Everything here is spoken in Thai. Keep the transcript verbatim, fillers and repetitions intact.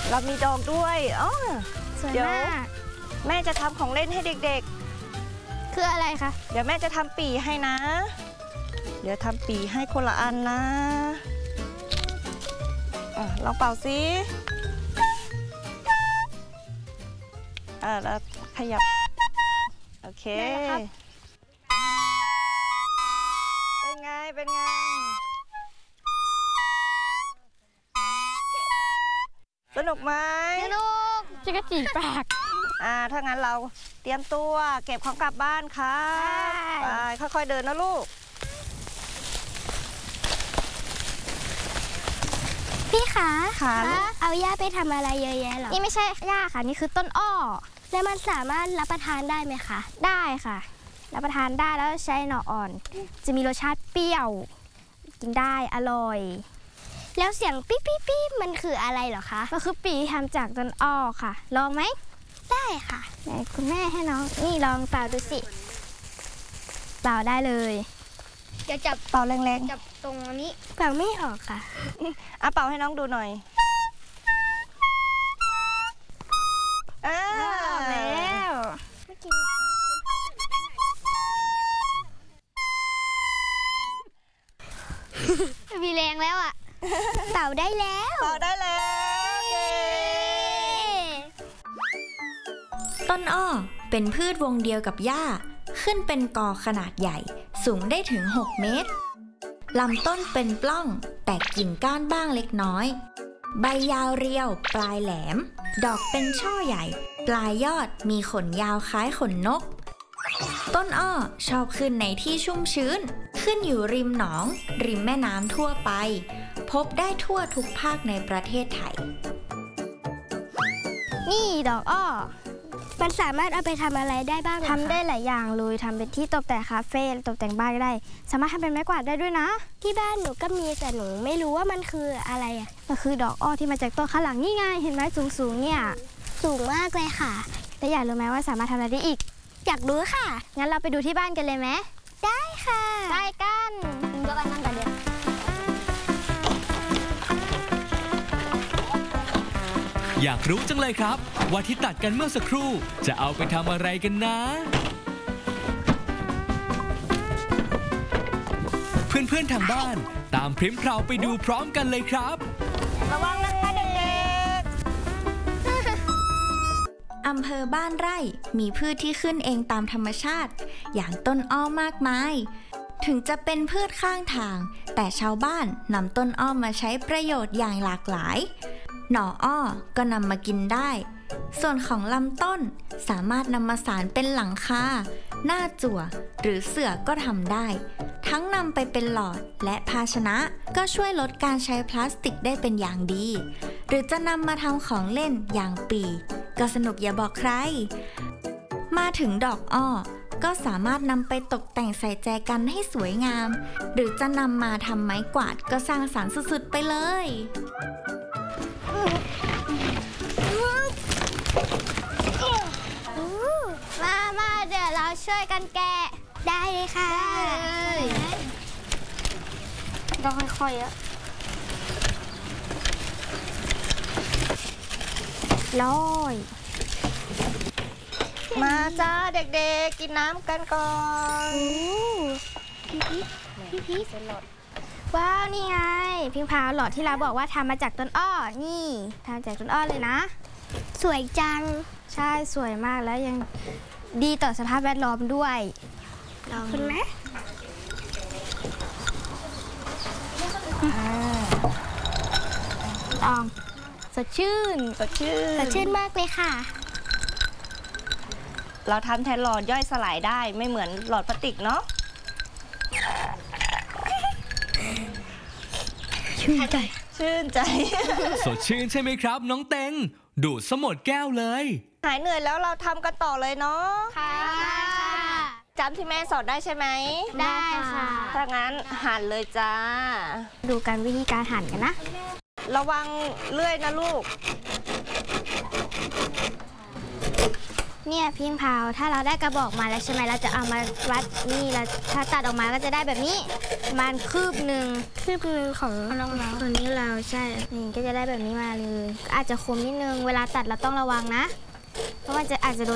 เรามีดอกด้วยอ๋อสวยมากแม่จะทำของเล่นให้เด็กๆคืออะไรคะเดี๋ยวแม่จะทำปีให้นะเดี๋ยวทำปีให้คนละอันนะอ่ะลองเป่าซิอ่ะแล้วขยับโอเคเป็นไงเป็นไงสนุกไหมสนุกจิกจีปากอ่าถ้างั้นเราเตรียมตัวเก็บของกลับบ้านค่ะไปค่อยๆเดินนะลูกพี่ขาขาเอาหญ้าไปทำอะไรเยอะแยะหรอนี่ไม่ใช่หญ้าค่ะนี่คือต้นอ้อแล้วมันสามารถรับประทานได้ไหมคะได้ค่ะรับประทานได้แล้วใช้หน่ออ่อนจะมีรสชาติเปรี้ยวกินได้อร่อยแล้วเสียงปิ๊บปิ๊บปิ๊บมันคืออะไรเหรอคะก็คือปีทำจากต้นอ้อค่ะลองไหมได้ค่ะไหนคุณแม่ให้น้องนี่ลองเป่าดูสิเป่าได้เลยเดี๋ยวจับเป่าแรงๆจับตรงนี้เป่าไม่ออกค่ะอ่ะเป่าให้น้องดูหน่อยอ้าวแล้วมีแรงแล้วอ่ะเป่าได้แล้วเป่าได้แล้วต้นอ้อเป็นพืชวงเดียวกับหญ้าขึ้นเป็นกอขนาดใหญ่สูงได้ถึงหกเมตรลำต้นเป็นปล้องแตกกิ่งก้านบ้างเล็กน้อยใบยาวเรียวปลายแหลมดอกเป็นช่อใหญ่ปลายยอดมีขนยาวคล้ายขนนกต้นอ้อชอบขึ้นในที่ชุ่มชื้นขึ้นอยู่ริมหนองริมแม่น้ำทั่วไปพบได้ทั่วทุกภาคในประเทศไทยนี่ดอกอ้อมันสามารถเอาไปทำอะไรได้บ้างทำได้หลายอย่างเลยทำเป็นที่ตกแต่งคาเฟ่ตกแต่งบ้านก็ได้สามารถทำเป็นไม้กวาดได้ด้วยนะที่บ้านหนูก็มีแต่หนูไม่รู้ว่ามันคืออะไรอ่ะมันคือดอกอ้อที่มาจากต้นข้างหลังนี่ไงเห็นไหมสูงๆเนี่ยสูงมากเลยค่ะแต่อยากรู้ไหมว่าสามารถทำอะไรได้อีกอยากรู้ค่ะงั้นเราไปดูที่บ้านกันเลยไหมได้ค่ะได้กันก็ไปนั่งกันเดี๋ยวอยากรู้จังเลยครับว่าที่ตัดกันเมื่อสักครู่จะเอาไปทำอะไรกันนะเพื่อนๆทางบ้านตามพริ้มเพลาไปดูพร้อมกันเลยครับระวังนะคะเด็กๆอำเภอบ้านไร่มีพืชที่ขึ้นเองตามธรรมชาติอย่างต้นอ้อมากมายถึงจะเป็นพืชข้างทางแต่ชาวบ้านนำต้นอ้อมาใช้ประโยชน์อย่างหลากหลายหน่ออ้อก็นำมากินได้ส่วนของลำต้นสามารถนำมาสานเป็นหลังคาหน้าจั่วหรือเสื่อก็ทำได้ทั้งนำไปเป็นหลอดและภาชนะก็ช่วยลดการใช้พลาสติกได้เป็นอย่างดีหรือจะนำมาทำของเล่นอย่างปีก็สนุกอย่าบอกใครมาถึงดอกอ้อก็สามารถนำไปตกแต่งใส่แจกันให้สวยงามหรือจะนำมาทำไม้กวาดก็สร้างสรรค์สุดๆไปเลยมามาเดี๋ยวเราช่วยกันแกะได้เลยค่ะต้องค่อยๆอ่ะลอยมาจ้าเด็กๆกินน้ำกันก่อนพี่พีพี่พีว้าวนี่ไงพิงพาวหลอดที่เราบอกว่าทำมาจากต้นอ้อนี่ทำจากต้นอ้อเลยนะสวยจังใช่สวยมากแล้วยังดีต่อสภาพแวดล้อมด้วยลองคุณไหมลองสดชื่นสดชื่นสดชื่นมากเลยค่ะเราทำแทนหลอดย่อยสลายได้ไม่เหมือนหลอดพลาสติกเนาะชื่นใจชื่นใจสดชื่นใช่ไหมครับน้องเต็งดูดสมดแก้วเลยหายเหนื่อยแล้วเราทำกันต่อเลยเนาะค่ะจำที่แม่สอนได้ใช่ไหมได้ค่ะถ้างั้นหั่นเลยจ้าดูกันวิธีการหั่นกันนะระวังเลื่อยนะลูกเนี่ยพิงพาวถ้าเราได้กระบอกมาแล้วใช่ไหมเราจะเอามาวัดนี่เราถ้าตัดออกมาก็จะได้แบบนี้ประมาณคืบหนึ่งคืบหนึ่งของน้องเราตัวนี้เราใช่นี่ก็จะได้แบบนี้มาเลยอาจจะคมนิดนึงเวลาตัดเราต้องระวังนะเพราะว่าจะอาจจะโดน